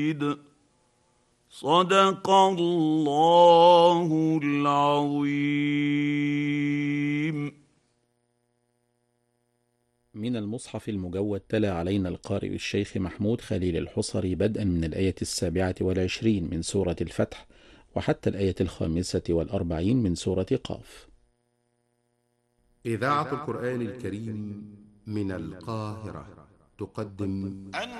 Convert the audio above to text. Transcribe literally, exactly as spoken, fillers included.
صدق الله العظيم. من المصحف المجود تلا علينا القارئ الشيخ محمود خليل الحصري بدءا من الآية السابعة والعشرين من سورة الفتح وحتى الآية الخامسة والأربعين من سورة قاف. إذاعة القرآن الكريم من القاهرة تقدم